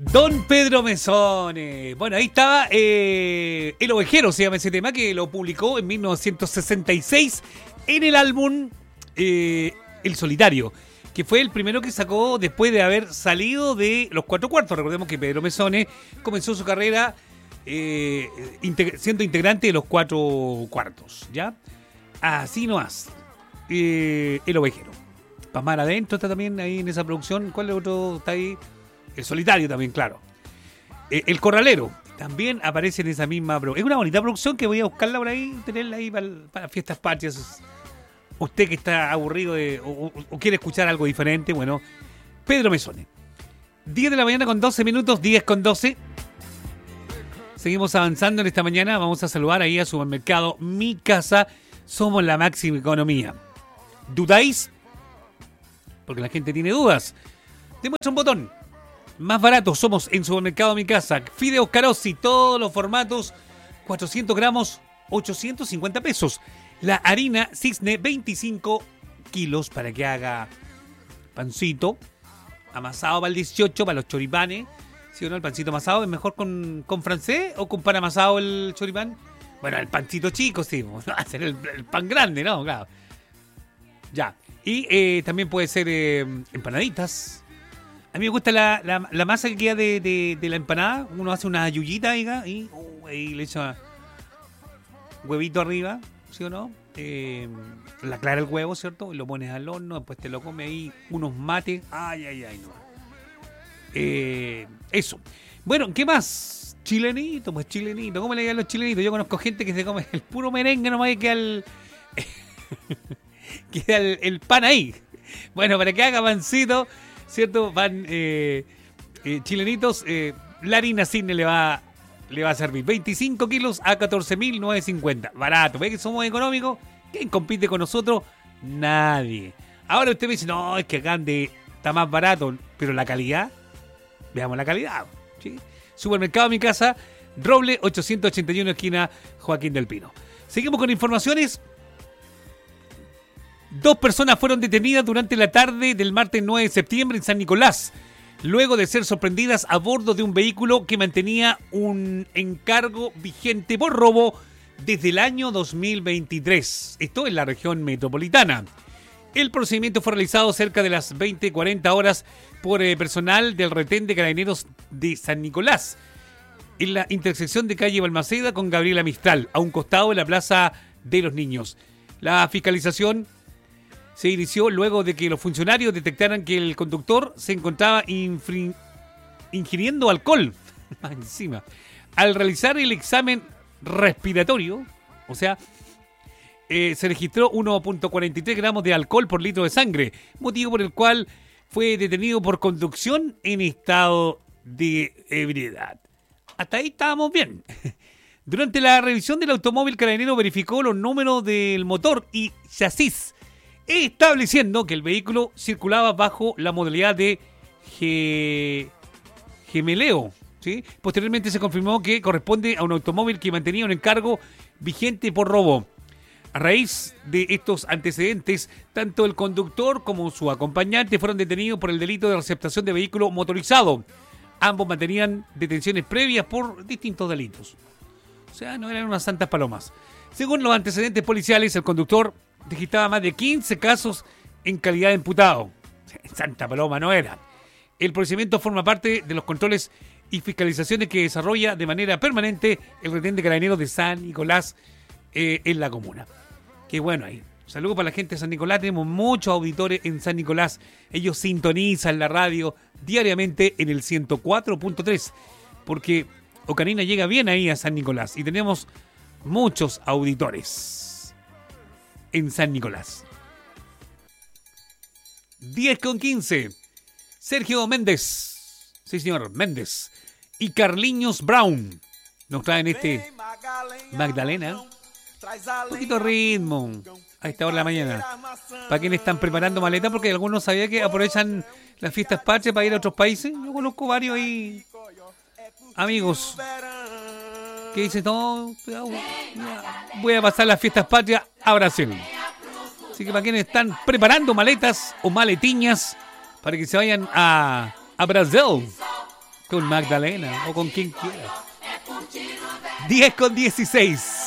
Don Pedro Mezzone. Bueno, ahí estaba El Ovejero, se llama ese tema, que lo publicó en 1966 en el álbum El Solitario, que fue el primero que sacó después de haber salido de Los Cuatro Cuartos. Recordemos que Pedro Mezzone comenzó su carrera siendo integrante de Los Cuatro Cuartos, ¿ya? Así nomás. El Ovejero. Pamar Adentro está también ahí en esa producción. ¿Cuál otro está ahí? El Solitario también, claro. El Corralero también aparece en esa misma producción. Es una bonita producción que voy a buscarla por ahí, tenerla ahí para fiestas patrias. Usted que está aburrido o quiere escuchar algo diferente, bueno, Pedro Mezzone. 10 de la mañana con 12 minutos, 10 con 12. Seguimos avanzando en esta mañana. Vamos a saludar ahí a Supermercado Mi Casa. Somos la máxima economía. ¿Dudáis? Porque la gente tiene dudas. Demuestra un botón. Más barato somos en Supermercado Mi Casa. Fideos Carossi, todos los formatos, 400 gramos, 850 pesos. La harina Cisne, 25 kilos para que haga pancito. Amasado para el 18, para los choripanes. ¿Sí o no? El pancito amasado es mejor con francés o con pan amasado el choripán. Bueno, el pancito chico, sí. Vamos a hacer el pan grande, ¿no? Claro. Ya. Y también puede ser empanaditas. A mí me gusta la masa que queda de la empanada. Uno hace una yuyita y le echa huevito arriba, ¿sí o no? La clara el huevo, ¿cierto? Lo pones al horno, después te lo comes ahí, unos mates. Ay, no. Eso. Bueno, ¿qué más? Chilenito, pues chilenito. ¿Cómo le llaman los chilenitos? Yo conozco gente que se come el puro merengue nomás y queda el pan ahí. Bueno, para que haga pancito, ¿cierto? Van chilenitos, la harina Cisne le va a servir. 25 kilos a 14.950. Barato. ¿Ve que somos económicos? ¿Quién compite con nosotros? Nadie. Ahora usted me dice, no, es que acá está más barato, pero la calidad, veamos la calidad, ¿sí? Supermercado Mi Casa, Roble 881, esquina Joaquín del Pino. Seguimos con informaciones. 2 personas fueron detenidas durante la tarde del martes 9 de septiembre en San Nicolás, luego de ser sorprendidas a bordo de un vehículo que mantenía un encargo vigente por robo desde el año 2023. Esto en la región metropolitana. El procedimiento fue realizado cerca de las 20:40 horas por personal del retén de Carabineros de San Nicolás, en la intersección de calle Balmaceda con Gabriela Mistral, a un costado de la Plaza de los Niños. La fiscalización se inició luego de que los funcionarios detectaran que el conductor se encontraba ingiriendo alcohol. Encima, al realizar el examen respiratorio, o sea, se registró 1.43 gramos de alcohol por litro de sangre, motivo por el cual fue detenido por conducción en estado de ebriedad. Hasta ahí estábamos bien. Durante la revisión del automóvil, Carabinero verificó los números del motor y chasis, estableciendo que el vehículo circulaba bajo la modalidad de gemeleo, ¿sí? Posteriormente se confirmó que corresponde a un automóvil que mantenía un encargo vigente por robo. A raíz de estos antecedentes, tanto el conductor como su acompañante fueron detenidos por el delito de receptación de vehículo motorizado. Ambos mantenían detenciones previas por distintos delitos. O sea, no eran unas santas palomas. Según los antecedentes policiales, el conductor registraba más de 15 casos en calidad de imputado. Santa paloma no era. El procedimiento forma parte de los controles y fiscalizaciones que desarrolla de manera permanente el retén de Carabineros de San Nicolás en la comuna. Qué bueno ahí. Saludos para la gente de San Nicolás. Tenemos muchos auditores en San Nicolás. Ellos sintonizan la radio diariamente en el 104.3, porque Ocarina llega bien ahí a San Nicolás y tenemos muchos auditores en San Nicolás. 10:15. Sergio Méndez. Sí, señor, Méndez. Y Carliños Brown nos traen Magdalena. Un poquito de ritmo a esta hora de la mañana. Para quienes están preparando maleta, porque algunos sabían que aprovechan las fiestas patrias para ir a otros países. Yo conozco varios ahí, amigos, que dicen, no, voy a pasar las fiestas patrias a Brasil. Así que para quienes están preparando maletas o maletiñas para que se vayan a Brasil, Con Magdalena o con quien quiera. 10 con 16.